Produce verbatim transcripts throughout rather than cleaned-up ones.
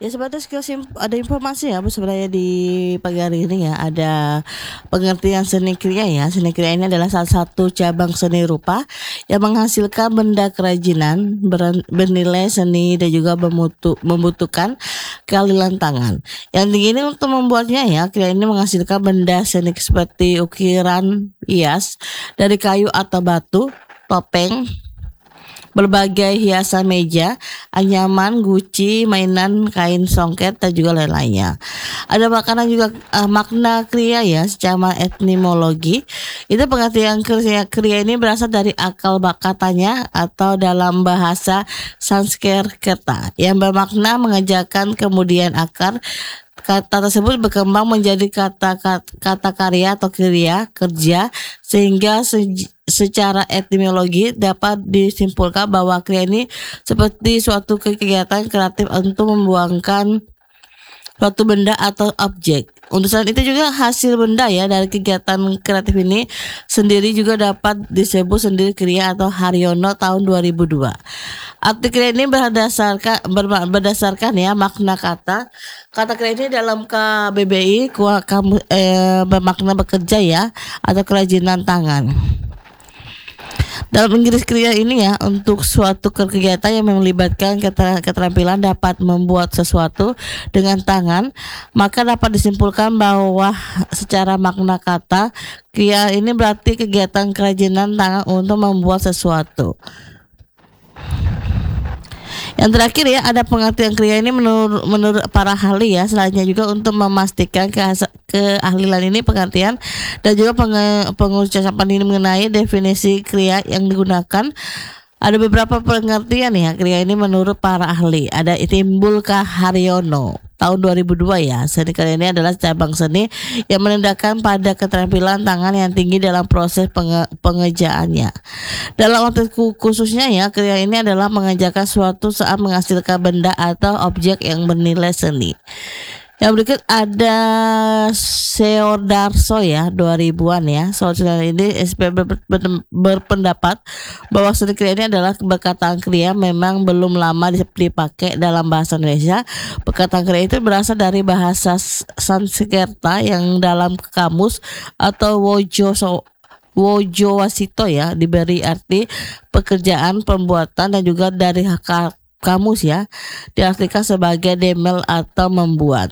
Ya sebatas sim ada informasi ya Bu sebenarnya di pagi hari ini ya, ada pengertian seni kriya ya. Seni kriya ini adalah salah satu cabang seni rupa yang menghasilkan benda kerajinan beren- bernilai seni dan juga memutu- membutuhkan keahlian tangan. Yang tinggi ini untuk membuatnya ya, kriya ini menghasilkan benda seni seperti ukiran hias dari kayu atau batu, topeng, berbagai hiasan meja, anyaman, guci, mainan, kain songket dan juga lain-lainnya. Ada makanan juga eh, makna kriya ya secara etnimologi. Itu pengertian kriya, kriya ini berasal dari akal katanya atau dalam bahasa Sanskerta yang bermakna mengerjakan, kemudian akar kata tersebut berkembang menjadi kata kata, kata karya atau kriya kerja, sehingga se- secara etimologi dapat disimpulkan bahwa kriya ini seperti suatu kegiatan kreatif untuk membuangkan suatu benda atau objek. Untuk saat itu juga hasil benda ya dari kegiatan kreatif ini sendiri juga dapat disebut sendiri kriya atau Haryono tahun dua ribu dua. Arti kriya ini berdasarkan berma- berdasarkan ya makna kata. Kata kriya ini dalam K B B I kuah kamu eh, bermakna bekerja ya atau kerajinan tangan. Dalam Inggris kriya ini ya untuk suatu kegiatan yang melibatkan keter- keterampilan dapat membuat sesuatu dengan tangan, maka dapat disimpulkan bahwa secara makna kata kriya ini berarti kegiatan kerajinan tangan untuk membuat sesuatu. Yang terakhir ya ada pengertian kriya ini menurut menurut para ahli ya, selanjutnya juga untuk memastikan kehasa- keahlian ini pengertian dan juga penge, pengucapan ini mengenai definisi kriya yang digunakan. Ada beberapa pengertian ya kriya ini menurut para ahli. Ada Timbul Haryono tahun dua ribu dua ya. Seni kriya ini adalah cabang seni yang menandakan pada keterampilan tangan yang tinggi dalam proses penge- pengerjaannya. Dalam waktu khususnya ya, kriya ini adalah mengerjakan suatu saat menghasilkan benda atau objek yang bernilai seni. Yang berikut ada Seodarso ya dua ribuan ya. Soal ini S P ber- ber- berpendapat bahwa seni kriya ini adalah perkataan kriya memang belum lama dipakai dalam bahasa Indonesia. Perkataan kriya itu berasal dari bahasa Sanskerta yang dalam kamus atau Wojo Wojo Wasito ya diberi arti pekerjaan, pembuatan dan juga dari hak kamus ya diartikan sebagai demel atau membuat.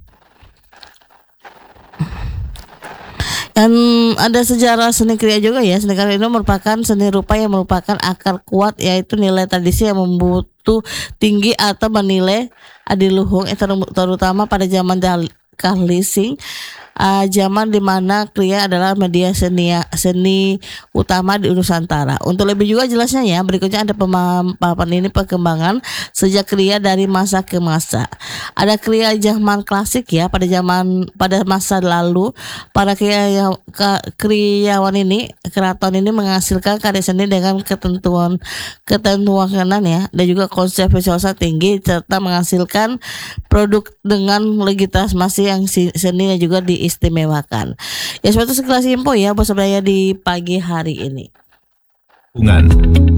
Dan ada sejarah seni kriya juga ya. Seni kriya itu merupakan seni rupa yang merupakan akar kuat yaitu nilai tradisi yang membutuh tinggi atau menilai adiluhung terutama pada zaman Kalising, uh, zaman dimana kriya adalah media seni seni utama di Nusantara. Untuk lebih juga jelasnya ya, berikutnya ada pemahaman ini perkembangan sejak kriya dari masa ke masa. Ada kriya zaman klasik ya, pada zaman pada masa lalu para kriya kriyawan ini keraton ini menghasilkan karya seni dengan ketentuan ketentuan kanan ya dan juga konsep visualisasi tinggi serta menghasilkan produk dengan legitimitas masih yang seni dan juga diistimewakan. Ya seperti sekelas info ya buat sebenarnya di pagi hari ini. Hubungan